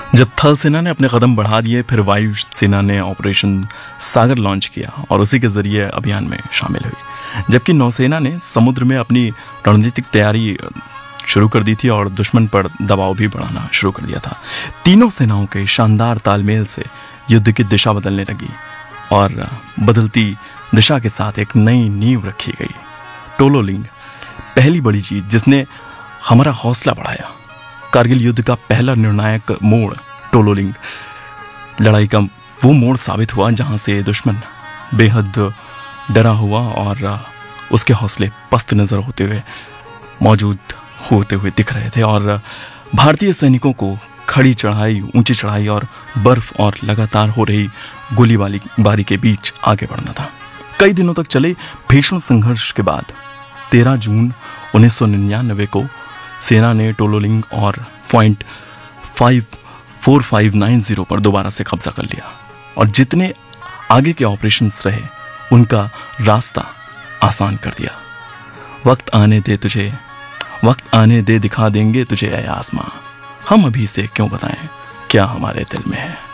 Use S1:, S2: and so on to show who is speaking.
S1: जब थल सेना ने अपने कदम बढ़ा दिए, फिर वायु सेना ने ऑपरेशन सागर लॉन्च किया और उसी के जरिए अभियान में शामिल हुई, जबकि नौसेना ने समुद्र में अपनी रणनीतिक तैयारी शुरू कर दी थी और दुश्मन पर दबाव भी बढ़ाना शुरू कर दिया था। तीनों सेनाओं के शानदार तालमेल से युद्ध की दिशा बदलने लगी और बदलती दिशा के साथ एक नई नींव रखी गई। टोलोलिंग, पहली बड़ी जीत जिसने हमारा हौसला बढ़ाया। कारगिल युद्ध का पहला निर्णायक मोड़ टोलोलिंग लड़ाई का वो मोड़ साबित हुआ जहां से दुश्मन बेहद डरा हुआ और उसके हौसले पस्त नजर होते हुए दिख रहे थे और भारतीय सैनिकों को खड़ी चढ़ाई, ऊंची चढ़ाई और बर्फ और लगातार हो रही गोलीबारी के बीच आगे बढ़ना था। कई दिनों तक चले भीषण संघर्ष के बाद 13 जून 1999 को सेना ने टोलोलिंग और पॉइंट 4590 पर दोबारा से कब्जा कर लिया और जितने आगे के ऑपरेशंस रहे उनका रास्ता आसान कर दिया। वक्त आने दे दिखा देंगे तुझे ऐ आसमां, हम अभी से क्यों बताएं क्या हमारे दिल में है।